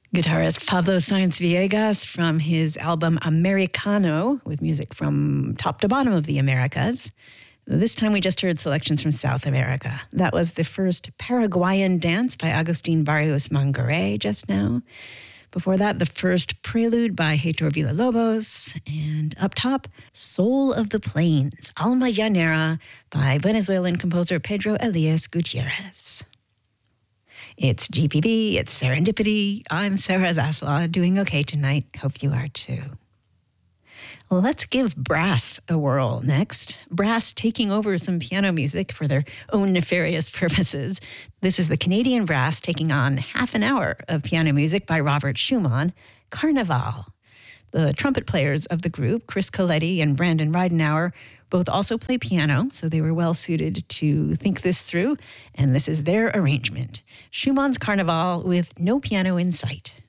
Guitarist Pablo Sáenz Villegas from his album Americano, with music from top to bottom of the Americas. This time we just heard selections from South America. That was the first Paraguayan dance by Agustin Barrios Mangaré just now. Before that, the first Prelude by Heitor Villa-Lobos. And up top, Soul of the Plains, Alma Llanera by Venezuelan composer Pedro Elias Gutierrez. It's GPB, it's Serendipity. I'm Sarah Zaslaw, doing okay tonight. Hope you are too. Let's give brass a whirl next. Brass taking over some piano music for their own nefarious purposes. This is the Canadian Brass taking on half an hour of piano music by Robert Schumann, Carnaval. The trumpet players of the group, Chris Coletti and Brandon Ridenauer, both also play piano, so they were well suited to think this through, and this is their arrangement. Schumann's Carnaval with no piano in sight.